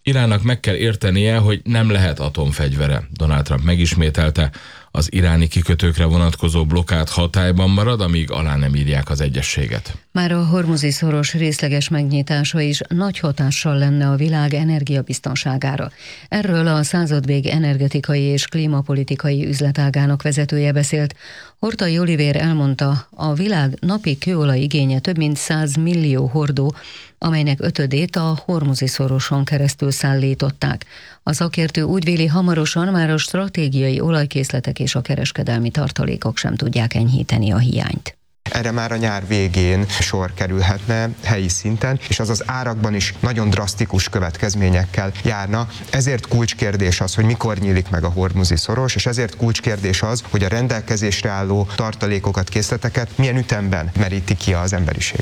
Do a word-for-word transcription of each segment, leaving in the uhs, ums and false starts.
Iránnak meg kell értenie, hogy nem lehet atomfegyvere. Donald Trump megismételte, az iráni kikötőkre vonatkozó blokkád hatályban marad, amíg alá nem írják az egyezséget. Már a hormuzi szoros részleges megnyitása is nagy hatással lenne a világ energiabiztonságára. Erről a századvég energetikai és klímapolitikai üzletágának vezetője beszélt. Hortai Olivér elmondta, a világ napi kőolaj igénye több mint száz millió hordó, amelynek ötödét a hormuzi szoroson keresztül szállították. A szakértő úgy véli, hamarosan már a stratégiai olajkészletek és a kereskedelmi tartalékok sem tudják enyhíteni a hiányt. Erre már a nyár végén sor kerülhetne helyi szinten, és az az árakban is nagyon drasztikus következményekkel járna. Ezért kulcskérdés az, hogy mikor nyílik meg a hormuzi szoros, és ezért kulcskérdés az, hogy a rendelkezésre álló tartalékokat, készleteket milyen ütemben meríti ki az emberiség.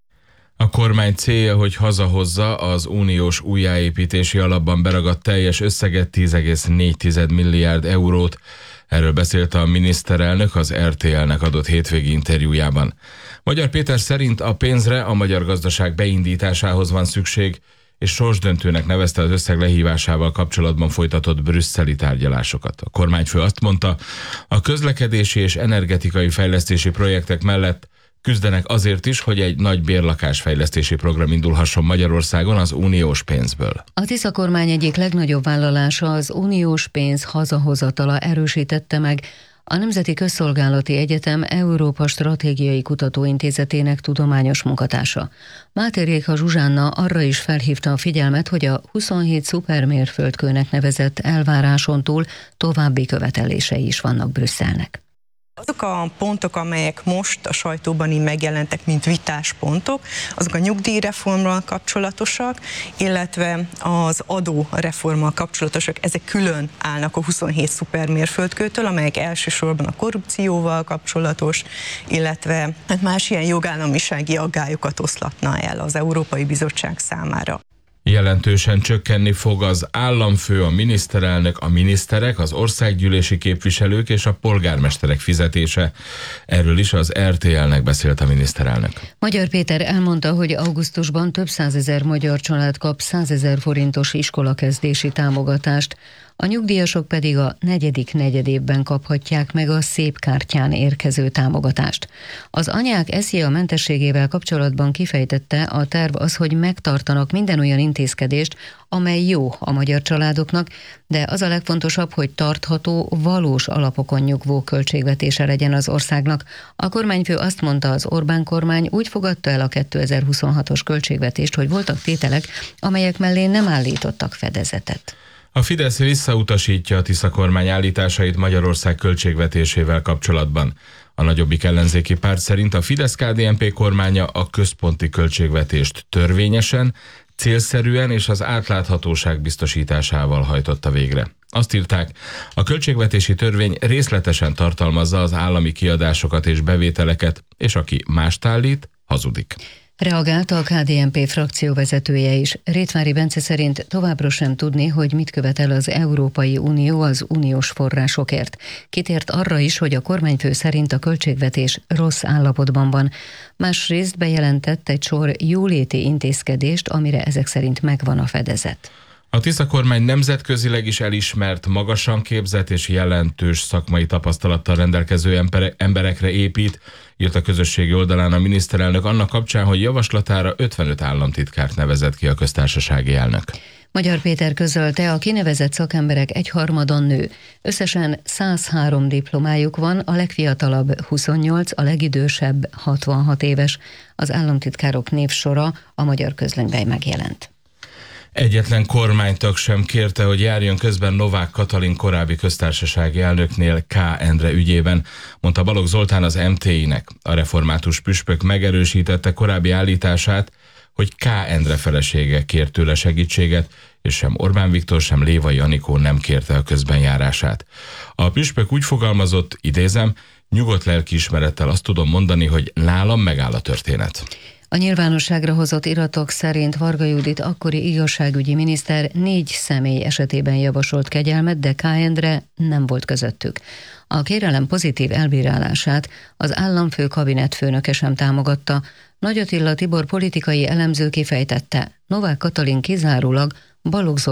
A kormány célja, hogy hazahozza az uniós újjáépítési alapban beragadt teljes összeget, tíz egész négy milliárd eurót. Erről beszélt a miniszterelnök az er té el-nek adott hétvégi interjújában. Magyar Péter szerint a pénzre a magyar gazdaság beindításához van szükség, és sorsdöntőnek nevezte az összeg lehívásával kapcsolatban folytatott brüsszeli tárgyalásokat. A kormányfő azt mondta, a közlekedési és energetikai fejlesztési projektek mellett küzdenek azért is, hogy egy nagy bérlakásfejlesztési program indulhasson Magyarországon az uniós pénzből. A Tisza kormány egyik legnagyobb vállalása az uniós pénz hazahozatala, erősítette meg a Nemzeti Közszolgálati Egyetem Európa Stratégiai Kutatóintézetének tudományos munkatársa. Máté Réka Zsuzsánna arra is felhívta a figyelmet, hogy a huszonhét szupermérföldkőnek nevezett elváráson túl további követelései is vannak Brüsszelnek. Azok a pontok, amelyek most a sajtóban így megjelentek, mint vitáspontok, azok a nyugdíjreformmal kapcsolatosak, illetve az adóreformmal kapcsolatosak, ezek külön állnak a huszonhét szupermérföldkőtől, amelyek elsősorban a korrupcióval kapcsolatos, illetve más ilyen jogállamisági aggályokat oszlatna el az Európai Bizottság számára. Jelentősen csökkenni fog az államfő, a miniszterelnök, a miniszterek, az országgyűlési képviselők és a polgármesterek fizetése. Erről is az er té el-nek beszélt a miniszterelnök. Magyar Péter elmondta, hogy augusztusban több százezer magyar család kap százezer forintos iskolakezdési támogatást, a nyugdíjasok pedig a negyedik negyedévben kaphatják meg a szép kártyán érkező támogatást. Az anyák SZIA mentességével kapcsolatban kifejtette, a terv az, hogy megtartanak minden olyan intézkedést, amely jó a magyar családoknak, de az a legfontosabb, hogy tartható, valós alapokon nyugvó költségvetése legyen az országnak. A kormányfő azt mondta, az Orbán kormány úgy fogadta el a kétezer-huszonhatos költségvetést, hogy voltak tételek, amelyek mellé nem állítottak fedezetet. A Fidesz visszautasítja a Tisza kormány állításait Magyarország költségvetésével kapcsolatban. A nagyobbik ellenzéki párt szerint a Fidesz-ká dé en pé kormánya a központi költségvetést törvényesen, célszerűen és az átláthatóság biztosításával hajtotta végre. Azt írták, a költségvetési törvény részletesen tartalmazza az állami kiadásokat és bevételeket, és aki mást állít, hazudik. Reagált a ká dé en pé frakció vezetője is. Rétvári Bence szerint továbbra sem tudni, hogy mit követel az Európai Unió az uniós forrásokért. Kitért arra is, hogy a kormányfő szerint a költségvetés rossz állapotban van. Másrészt bejelentett egy sor jóléti intézkedést, amire ezek szerint megvan a fedezet. A Tisza kormány nemzetközileg is elismert, magasan képzett és jelentős szakmai tapasztalattal rendelkező emberekre épít, írt a közösségi oldalán a miniszterelnök annak kapcsán, hogy javaslatára ötvenöt államtitkárt nevezett ki a köztársasági elnök. Magyar Péter közölte, a kinevezett szakemberek egyharmada nő. Összesen száz három diplomájuk van, a legfiatalabb huszonnyolc, a legidősebb hatvanhat éves. Az államtitkárok névsora a Magyar Közlönyben megjelent. Egyetlen kormánytag sem kérte, hogy járjon közben Novák Katalin korábbi köztársasági elnöknél K. Endre ügyében, mondta Balogh Zoltán az em té i-nek. A református püspök megerősítette korábbi állítását, hogy K. Endre felesége kért tőle segítséget, és sem Orbán Viktor, sem Lévai Anikó nem kérte a közbenjárását. A püspök úgy fogalmazott, idézem, nyugodt lelkiismerettel azt tudom mondani, hogy nálam megáll a történet. A nyilvánosságra hozott iratok szerint Varga Judit akkori igazságügyi miniszter négy személy esetében javasolt kegyelmet, de K. Endre nem volt közöttük. A kérelem pozitív elbírálását az államfő kabinetfőnöke sem támogatta. Nagy Attila Tibor politikai elemző kifejtette, Novák Katalin kizárólag Balogh